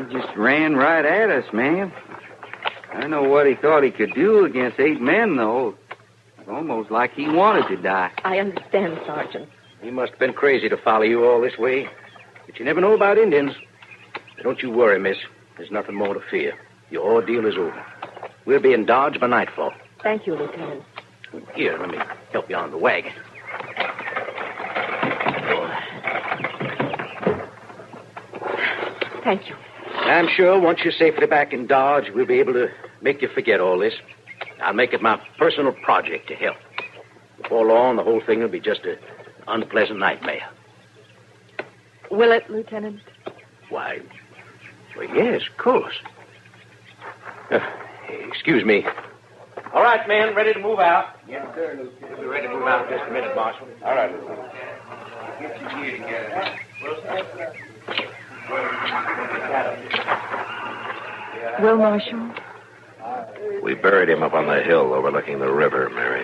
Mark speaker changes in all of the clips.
Speaker 1: just ran right at us, ma'am. I know what he thought he could do against 8 men, though. Almost like he wanted to die.
Speaker 2: I understand, Sergeant.
Speaker 3: He must have been crazy to follow you all this way. But you never know about Indians. Don't you worry, miss. There's nothing more to fear. Your ordeal is over. We'll be in Dodge by nightfall.
Speaker 2: Thank you, Lieutenant.
Speaker 3: Here, let me help you on the wagon.
Speaker 2: Thank you.
Speaker 3: I'm sure once you're safely back in Dodge, we'll be able to make you forget all this. I'll make it my personal project to help. Before long, the whole thing will be just an unpleasant nightmare.
Speaker 2: Will it, Lieutenant?
Speaker 3: Why, well, yes, of course. Excuse me. All right, men, ready to move out? Yes, sir, Lieutenant. We're ready to move out in just a minute, Marshal. All right, Lieutenant. Get your gear together.
Speaker 2: Will, Marshal?
Speaker 4: We buried him up on the hill overlooking the river, Mary.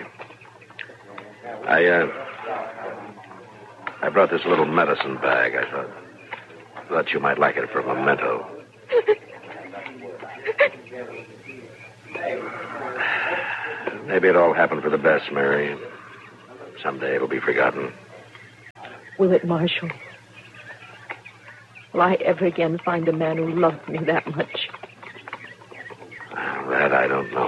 Speaker 4: I brought this little medicine bag. I thought you might like it for a memento. Maybe it all happened for the best, Mary. Someday it'll be forgotten.
Speaker 2: Will it, Marshal? Will I ever again find a man who loved me that much?
Speaker 4: That I don't know.